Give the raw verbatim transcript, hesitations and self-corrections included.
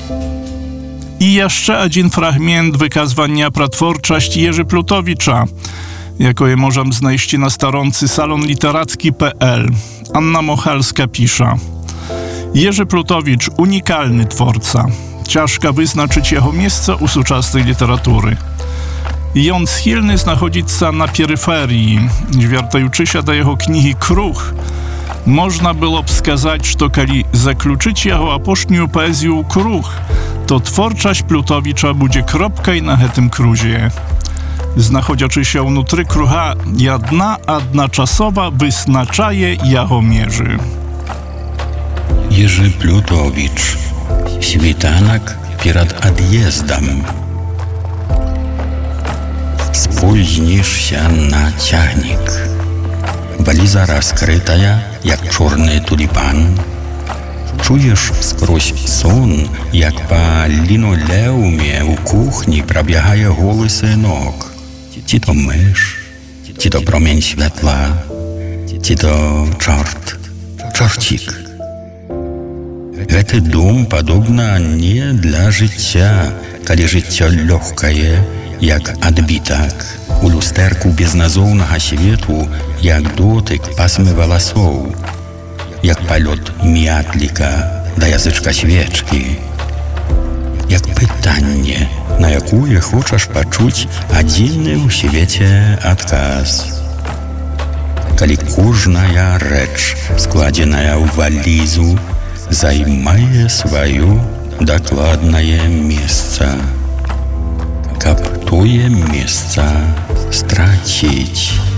I jeszcze один fragment wykazwania pra twórczość Jerzy Plutowicza, jako je możemy znaleźć na stronce salon literacki kropka pe el. Anna Mochalska pisze: Jerzy Plutowicz unikalny twórca. Ciężko wyznaczyć jego miejsce u współczesnej literatury. I on schylny znachodzić się na peryferii, zwiertajući się do jego knihi Kruch. Można było wskazać, że kiedy zakluczyć jego aposznią poezję Kruch, to twórczość Plutowicza będzie kropkaj na tym kruzie. Znachodziaczy się внутри krucha jedna, jednoczasowa wyznaczaje jego mierzy. Jerzy Plutowicz. Świtanek przed odjazdem. Spóźnisz się na ciągnik. Waliza rozkryta, jak czarny tulipan. Czujesz skroś son, jak po linoleumie u kuchni probiegają głosy nóg. Ci to mysz, ci to promień światła, ci to czort, czorcik. Этот дом подобно не для життя, коли життя легкое, як odbitak, у люстерку безназовного світу, як дотик пасми волосов, як польот мятлика до язичка свечки, як питання, на якое хочеш почуть один у світі отказ. Коли кожная реч, складеная в вализу, займае свое докладное место. Каб тое место страціць.